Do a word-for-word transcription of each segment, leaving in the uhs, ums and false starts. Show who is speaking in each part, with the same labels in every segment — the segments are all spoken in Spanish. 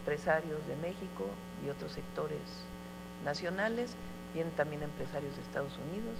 Speaker 1: empresarios de México y otros sectores nacionales, vienen también empresarios de Estados Unidos.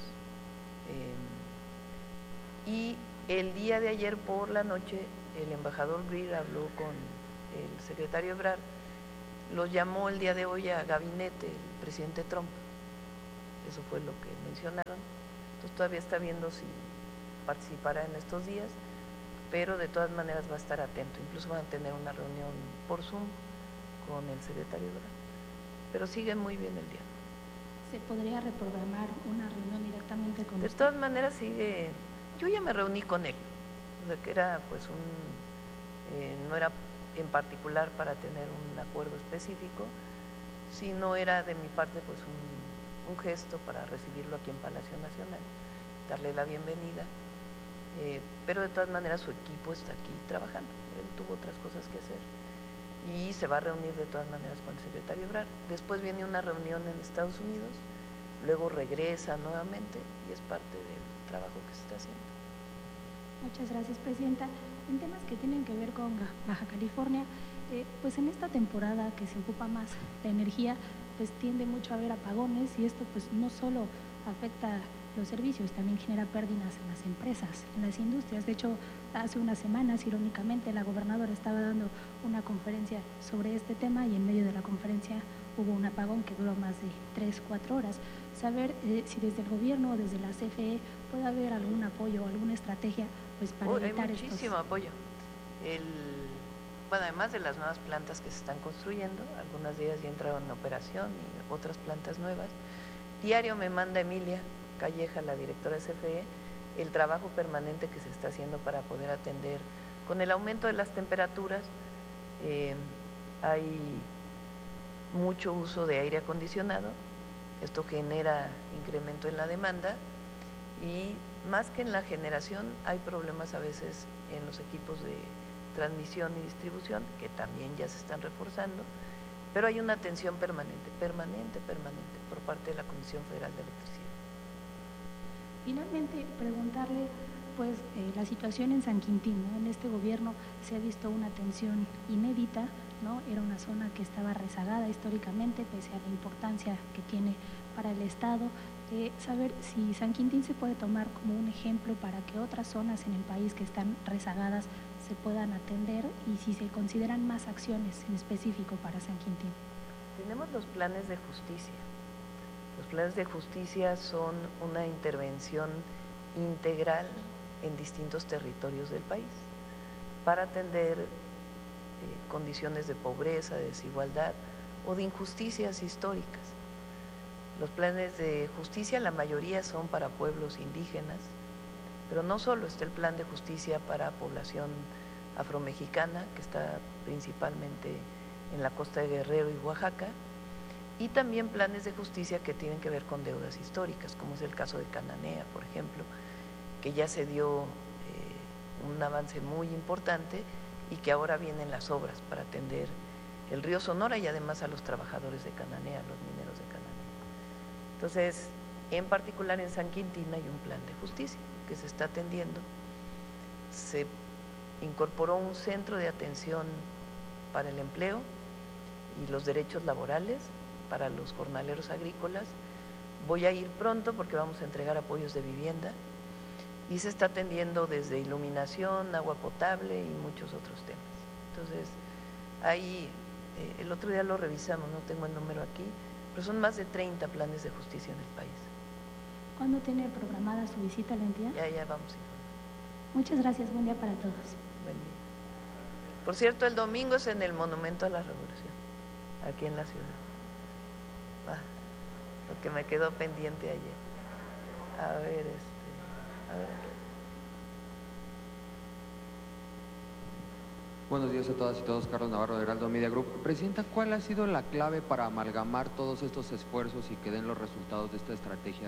Speaker 1: Eh, y el día de ayer por la noche el embajador Greer habló con el secretario Ebrard, los llamó el día de hoy a gabinete el presidente Trump, eso fue lo que mencionaron, entonces todavía está viendo si participará en estos días, pero de todas maneras va a estar atento, incluso van a tener una reunión por Zoom con el secretario Ebrard, pero sigue muy bien el día.
Speaker 2: ¿Se podría reprogramar una reunión directamente con
Speaker 1: De
Speaker 2: usted?
Speaker 1: todas maneras sigue, yo ya me reuní con él, o sea que era pues un, eh, no era en particular para tener un acuerdo específico, sino era de mi parte pues un, un gesto para recibirlo aquí en Palacio Nacional, darle la bienvenida, eh, pero de todas maneras su equipo está aquí trabajando, él tuvo otras cosas que hacer y se va a reunir de todas maneras con el secretario Ebrard. Después viene una reunión en Estados Unidos, luego regresa nuevamente y es parte del trabajo que se está haciendo.
Speaker 2: Muchas gracias, Presidenta. En temas que tienen que ver con Baja California, eh, pues en esta temporada que se ocupa más la energía, pues tiende mucho a haber apagones y esto pues no solo afecta los servicios, también genera pérdidas en las empresas, en las industrias. De hecho, hace unas semanas, irónicamente, la gobernadora estaba dando una conferencia sobre este tema y en medio de la conferencia hubo un apagón que duró más de tres, cuatro horas. Saber eh, si desde el gobierno o desde la C F E puede haber algún apoyo o alguna estrategia pues para
Speaker 1: oh,
Speaker 2: evitar
Speaker 1: hay muchísimo
Speaker 2: estos...
Speaker 1: apoyo. El, bueno, además de las nuevas plantas que se están construyendo, algunas de ellas ya entraron en operación y otras plantas nuevas. Diario me manda Emilia Calleja, la directora de C F E, el trabajo permanente que se está haciendo para poder atender. Con el aumento de las temperaturas, eh, hay mucho uso de aire acondicionado, esto genera incremento en la demanda y más que en la generación hay problemas a veces en los equipos de transmisión y distribución que también ya se están reforzando, pero hay una atención permanente, permanente, permanente por parte de la Comisión Federal de Electricidad.
Speaker 2: Finalmente, preguntarle, pues, eh, la situación en San Quintín, ¿no? En este gobierno se ha visto una atención inédita, ¿no? Era una zona que estaba rezagada históricamente, pese a la importancia que tiene para el Estado. Eh, saber si San Quintín se puede tomar como un ejemplo para que otras zonas en el país que están rezagadas se puedan atender y si se consideran más acciones en específico para San Quintín.
Speaker 1: Tenemos los planes de justicia. Los planes de justicia son una intervención integral en distintos territorios del país para atender eh, condiciones de pobreza, de desigualdad o de injusticias históricas. Los planes de justicia, la mayoría son para pueblos indígenas, pero no solo, está el plan de justicia para población afromexicana, que está principalmente en la costa de Guerrero y Oaxaca, y también planes de justicia que tienen que ver con deudas históricas, como es el caso de Cananea, por ejemplo, que ya se dio eh, un avance muy importante y que ahora vienen las obras para atender el río Sonora y además a los trabajadores de Cananea, los mineros de Cananea. Entonces, en particular en San Quintín hay un plan de justicia que se está atendiendo. Se incorporó un centro de atención para el empleo y los derechos laborales para los jornaleros agrícolas. Voy a ir pronto porque vamos a entregar apoyos de vivienda y se está atendiendo desde iluminación, agua potable y muchos otros temas. Entonces, ahí, eh, el otro día lo revisamos, no tengo el número aquí, pero son más de treinta planes de justicia en el país.
Speaker 2: ¿Cuándo tiene programada su visita a la entidad?
Speaker 1: Ya, ya vamos a ir.
Speaker 2: Muchas gracias, buen día para todos.
Speaker 1: Buen día. Por cierto, el domingo es en el Monumento a la Revolución, aquí en la ciudad. Ah, lo que me quedó pendiente ayer. A ver, este, a ver.
Speaker 3: Buenos días a todas y todos, Carlos Navarro de Heraldo Media Group. Presidenta, ¿cuál ha sido la clave para amalgamar todos estos esfuerzos y que den los resultados de esta estrategia